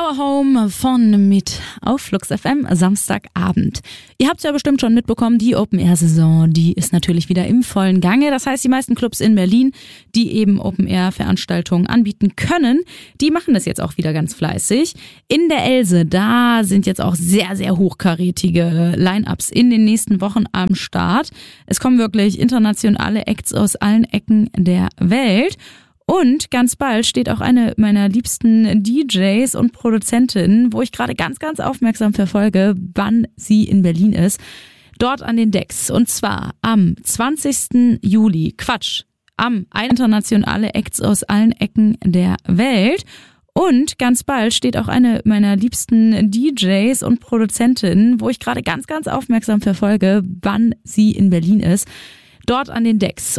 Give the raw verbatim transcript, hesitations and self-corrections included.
Our Home von mit auf Flux F M Samstagabend. Ihr habt es ja bestimmt schon mitbekommen, die Open-Air-Saison, die ist natürlich wieder im vollen Gange. Das heißt, die meisten Clubs in Berlin, die eben Open-Air-Veranstaltungen anbieten können, die machen das jetzt auch wieder ganz fleißig. In der Else, da sind jetzt auch sehr, sehr hochkarätige Line-Ups in den nächsten Wochen am Start. Es kommen wirklich internationale Acts aus allen Ecken der Welt. Und ganz bald steht auch eine meiner liebsten D Js und Produzentinnen, wo ich gerade ganz, ganz aufmerksam verfolge, wann sie in Berlin ist, dort an den Decks. Und zwar am zwanzigsten Juli. Quatsch, am internationale Acts aus allen Ecken der Welt. Und ganz bald steht auch eine meiner liebsten D Js und Produzentinnen, wo ich gerade ganz, ganz aufmerksam verfolge, wann sie in Berlin ist, dort an den Decks.